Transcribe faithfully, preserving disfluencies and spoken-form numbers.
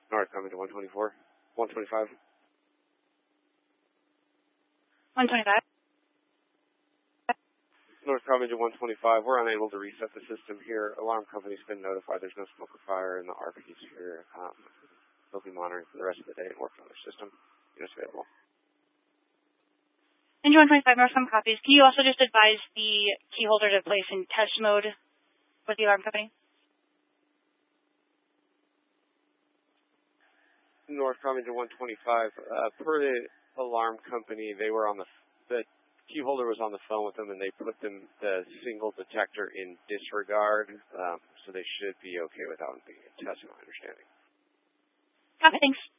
North coming to one twenty-four, one twenty-five. one twenty-five. North coming to one twenty-five. We're unable to reset the system here. Alarm company's been notified. There's no smoke or fire in the R Ps here. Um, they'll be monitoring for the rest of the day and working on their system. Units available. Engine one twenty-five, Northcom copies. Can you also just advise the key holder to place in test mode with the alarm company? North coming to one twenty-five. Uh, per the alarm company, they were on the, the key holder was on the phone with them, and they put them the single detector in disregard, um, so they should be okay without being tested, my understanding. Okay, thanks.